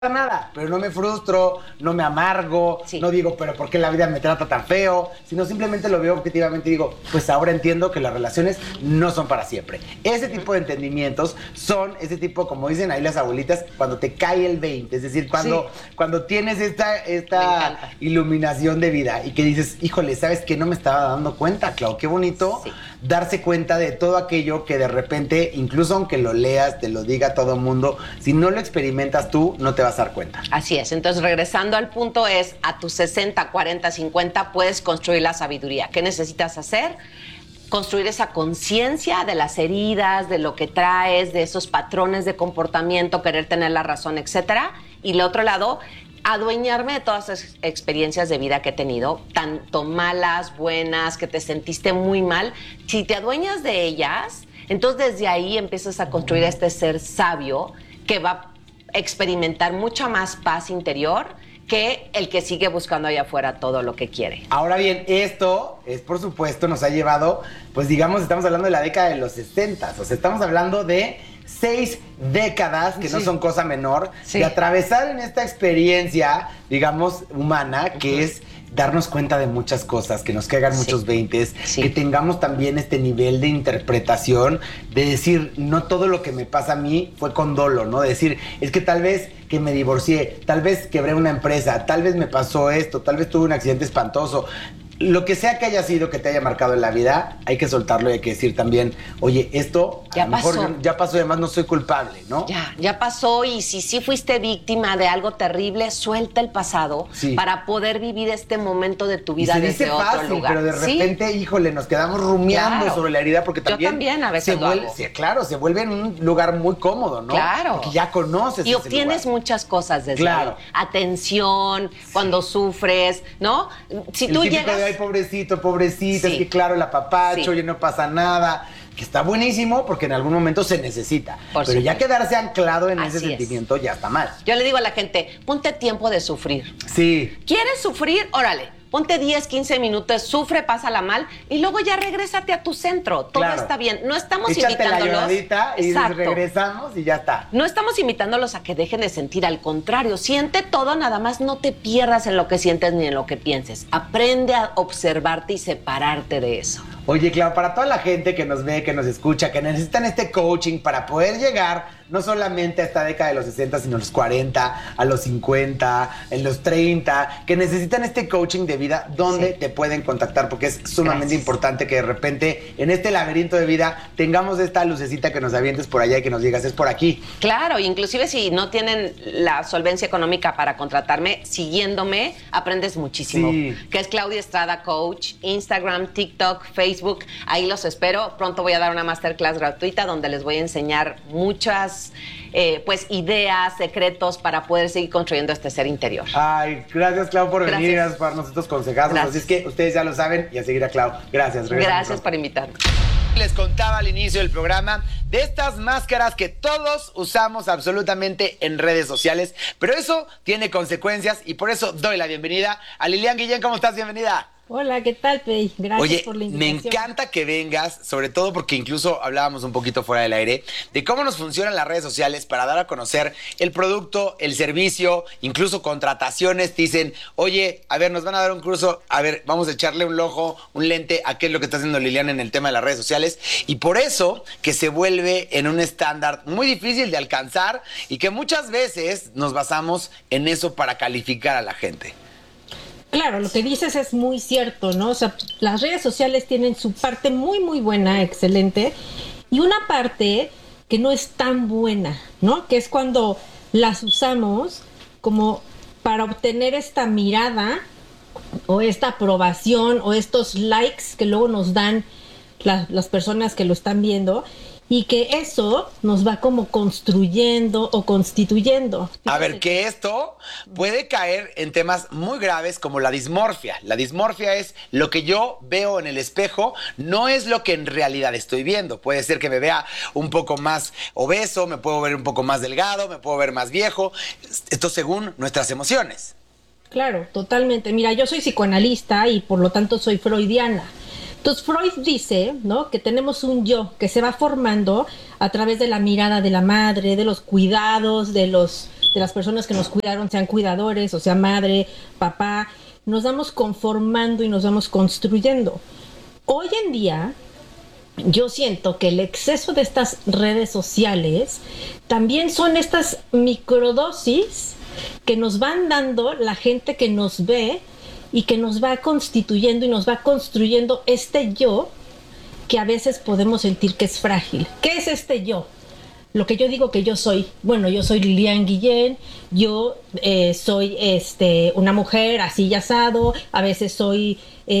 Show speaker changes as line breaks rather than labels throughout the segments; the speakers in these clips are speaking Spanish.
nada, pero no me frustro, no me amargo,
Sí.
no digo, pero ¿por qué la vida me trata tan feo? Sino simplemente lo veo objetivamente y digo, pues ahora entiendo que las relaciones no son para siempre. Ese tipo de entendimientos son ese tipo, como dicen ahí las abuelitas, cuando te cae el 20, es decir, cuando tienes esta iluminación de vida y que dices, híjole, ¿sabes qué? No me estaba dando cuenta, Clau, qué bonito darse cuenta de todo aquello que de repente, incluso aunque lo leas, te lo diga todo el mundo, si no lo experimentas tú, no te vas a dar cuenta.
Así es. Entonces, regresando al punto es, a tus 60, 40, 50, puedes construir la sabiduría. ¿Qué necesitas hacer? Construir esa conciencia de las heridas, de lo que traes, de esos patrones de comportamiento, querer tener la razón, etcétera. Y el otro lado, adueñarme de todas esas experiencias de vida que he tenido, tanto malas, buenas, que te sentiste muy mal. Si te adueñas de ellas, entonces desde ahí empiezas a construir este ser sabio que va a experimentar mucha más paz interior que el que sigue buscando allá afuera todo lo que quiere.
Ahora bien, esto es, por supuesto, nos ha llevado, pues digamos, estamos hablando de la década de los 60, o sea, estamos hablando de 6 décadas, que no son cosa menor, de atravesar en esta experiencia, digamos, humana, que es darnos cuenta de muchas cosas, que nos caigan muchos veintes, que tengamos también este nivel de interpretación, de decir, no todo lo que me pasa a mí fue con dolo, ¿no? De decir, es que tal vez que me divorcié, tal vez quebré una empresa, tal vez me pasó esto, tal vez tuve un accidente espantoso. Lo que sea que haya sido que te haya marcado en la vida, hay que soltarlo y hay que decir también, oye, esto a lo mejor ya pasó y además no soy culpable, ¿no?
Ya pasó, y si sí fuiste víctima de algo terrible, suelta el pasado para poder vivir este momento de tu vida desde otro lugar.
Pero de repente, híjole, nos quedamos rumiando sobre la herida porque también...
Yo también a veces lo hago.
Claro, se vuelve en un lugar muy cómodo, ¿no?
Claro.
Porque ya conoces
y obtienes muchas cosas desde ahí. Atención, cuando sufres, ¿no? Si tú llegas...
Ay, pobrecito, pobrecita, es que claro, el apapacho, ya no pasa nada, que está buenísimo porque en algún momento se necesita. Pero ya quedarse anclado en ese sentimiento ya está mal.
Yo le digo a la gente, ponte tiempo de sufrir.
Sí.
¿Quieres sufrir? Órale. Ponte 10, 15 minutos, sufre, pásala mal y luego ya regrésate a tu centro. Todo está bien. No estamos invitándolos.
La lloradita y regresamos y ya está.
No estamos invitándolos a que dejen de sentir, al contrario, siente todo, nada más no te pierdas en lo que sientes ni en lo que pienses. Aprende a observarte y separarte de eso.
Oye, Clau, para toda la gente que nos ve, que nos escucha, que necesitan este coaching para poder llegar no solamente a esta década de los 60, sino a los 40, a los 50, en los 30, que necesitan este coaching de vida, ¿dónde te pueden contactar? Porque es sumamente importante que de repente en este laberinto de vida tengamos esta lucecita que nos avientes por allá y que nos digas, es por aquí.
Claro, inclusive si no tienen la solvencia económica para contratarme, siguiéndome, aprendes muchísimo. Que es Claudia Estrada Coach, Instagram, TikTok, Facebook, ahí los espero. Pronto voy a dar una masterclass gratuita donde les voy a enseñar muchas pues ideas, secretos para poder seguir construyendo este ser interior.
Ay, gracias, Clau, por venir, gracias por darnos estos consejazos. Así es que ustedes ya lo saben y a seguir a Clau. Gracias.
Gracias por invitarme.
Les contaba al inicio del programa de estas máscaras que todos usamos absolutamente en redes sociales, pero eso tiene consecuencias y por eso doy la bienvenida a Lilian Guillén. ¿Cómo estás? Bienvenida.
Hola, ¿qué tal, Pei? Gracias por la invitación.
Me encanta que vengas, sobre todo porque incluso hablábamos un poquito fuera del aire de cómo nos funcionan las redes sociales para dar a conocer el producto, el servicio, incluso contrataciones. Te dicen, oye, a ver, nos van a dar un curso, a ver, vamos a echarle un ojo, un lente a qué es lo que está haciendo Liliana en el tema de las redes sociales. Y por eso que se vuelve en un estándar muy difícil de alcanzar y que muchas veces nos basamos en eso para calificar a la gente.
Claro, lo que dices es muy cierto, ¿no? O sea, las redes sociales tienen su parte muy, muy buena, excelente, y una parte que no es tan buena, ¿no? Que es cuando las usamos como para obtener esta mirada o esta aprobación o estos likes que luego nos dan las personas que lo están viendo, y que eso nos va como construyendo o constituyendo.
A ver, que esto puede caer en temas muy graves como la dismorfia. La dismorfia es lo que yo veo en el espejo, no es lo que en realidad estoy viendo. Puede ser que me vea un poco más obeso, me puedo ver un poco más delgado, me puedo ver más viejo. Esto según nuestras emociones.
Claro, totalmente. Mira, yo soy psicoanalista y por lo tanto soy freudiana. Entonces Freud dice, ¿no?, que tenemos un yo que se va formando a través de la mirada de la madre, de los cuidados, de los de las personas que nos cuidaron, sean cuidadores, o sea, madre, papá, nos vamos conformando y nos vamos construyendo. Hoy en día, yo siento que el exceso de estas redes sociales también son estas microdosis que nos van dando la gente que nos ve y que nos va constituyendo y nos va construyendo este yo que a veces podemos sentir que es frágil. ¿Qué es este yo? Lo que yo digo que yo soy. Bueno, yo soy Lilian Guillén, yo soy una mujer así y asado, a veces soy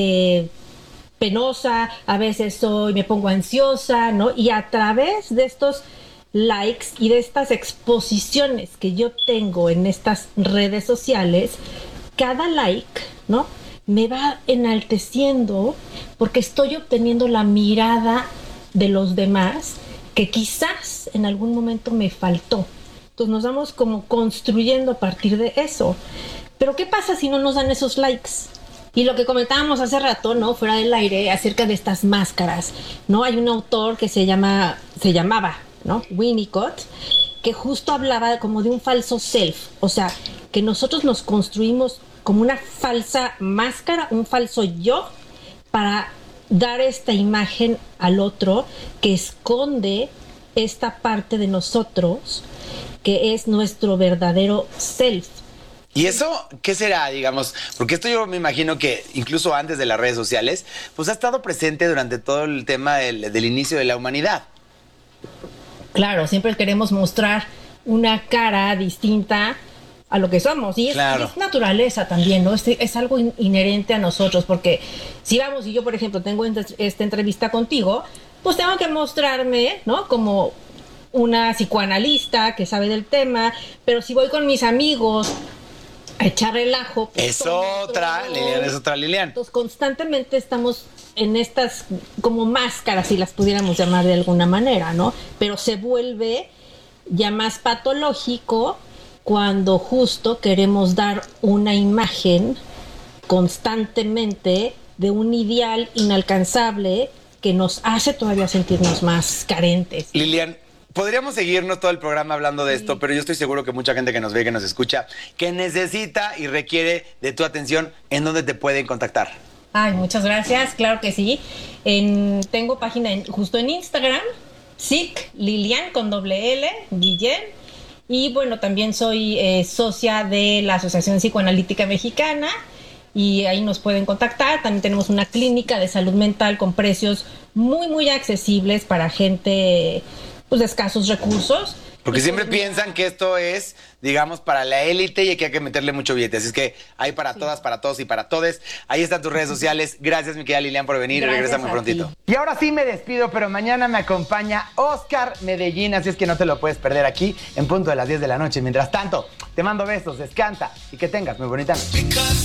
penosa, a veces me pongo ansiosa, ¿no? Y a través de estos likes y de estas exposiciones que yo tengo en estas redes sociales, cada like, ¿no?, me va enalteciendo porque estoy obteniendo la mirada de los demás que quizás en algún momento me faltó. Entonces nos vamos como construyendo a partir de eso. Pero ¿qué pasa si no nos dan esos likes? Y lo que comentábamos hace rato, ¿no?, fuera del aire, acerca de estas máscaras, ¿no? Hay un autor que se llamaba, ¿no?, Winnicott, que justo hablaba como de un falso self, o sea, que nosotros nos construimos como una falsa máscara, un falso yo, para dar esta imagen al otro que esconde esta parte de nosotros que es nuestro verdadero self.
¿Y eso qué será, digamos? Porque esto yo me imagino que incluso antes de las redes sociales, pues ha estado presente durante todo el tema del inicio de la humanidad.
Claro, siempre queremos mostrar una cara distinta a lo que somos. Y es,
claro,
es naturaleza también, ¿no? Es algo inherente a nosotros, porque si vamos, y yo, por ejemplo, tengo esta entrevista contigo, pues tengo que mostrarme, ¿no?, como una psicoanalista que sabe del tema, pero si voy con mis amigos a echar relajo... Pues
es otra, Lilian, es otra Lilian.
Entonces, constantemente estamos en estas como máscaras, si las pudiéramos llamar de alguna manera, ¿no? Pero se vuelve ya más patológico cuando justo queremos dar una imagen constantemente de un ideal inalcanzable que nos hace todavía sentirnos más carentes.
Lilian, podríamos seguirnos todo el programa hablando de esto, pero yo estoy seguro que mucha gente que nos ve, que nos escucha, que necesita y requiere de tu atención, ¿en dónde te pueden contactar?
Ay, muchas gracias, claro que sí. Tengo página justo en Instagram, Lilian con doble L, Guillén. Y bueno, también soy socia de la Asociación Psicoanalítica Mexicana y ahí nos pueden contactar. También tenemos una clínica de salud mental con precios muy, muy accesibles para gente pues, de escasos recursos.
Porque siempre piensan que esto es, digamos, para la élite y que hay que meterle mucho billete. Así es que hay para todas, para todos y para todes. Ahí están tus redes sociales. Gracias, mi querida Lilian, por venir. Regresa muy prontito. Y ahora sí me despido, pero mañana me acompaña Oscar Medellín. Así es que no te lo puedes perder aquí en punto de las 10 de la noche. Mientras tanto, te mando besos, descansa y que tengas muy bonita noche.